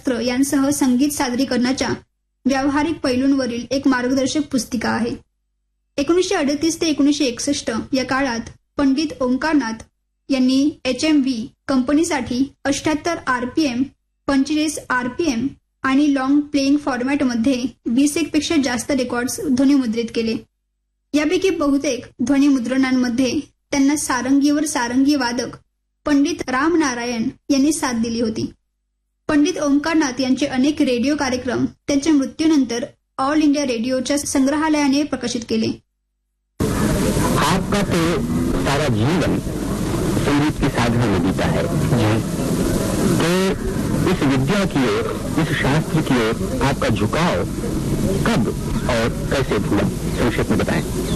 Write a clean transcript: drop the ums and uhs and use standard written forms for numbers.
शास्त्र यांसह संगीत सादरीकरणाच्या व्यावहारिक पैलूंवरील एक मार्गदर्शक पुस्तिका आहे. 1938 ते 1961 या काळात पंडित ओंकारनाथ यांनी HMV कंपनीसाठी 78 RPM, 45 RPM आणि लॉंग प्लेइंग फॉर्मॅटमध्ये 20 पेक्षा जास्त रेकॉर्ड्स ध्वनिमुद्रित केले. यापैकी बहुतेक ध्वनिमुद्रणांमध्ये त्यांना सारंगीवर सारंगी वादक पंडित राम नारायण यांनी साथ दिली होती. पंडित ओंकारनाथ यांचे अनेक रेडिओ कार्यक्रम त्यांच्या मृत्यूनंतर ऑल इंडिया रेडिओच्या संग्रहालयाने प्रकाशित केले. आपका तो सारा जीवन संगीत की साधना में बीता है तो इस विद्या की ओर, इस शास्त्र की ओर आपका झुकाव कब और कैसे हुआ, संक्षेप में बताएं.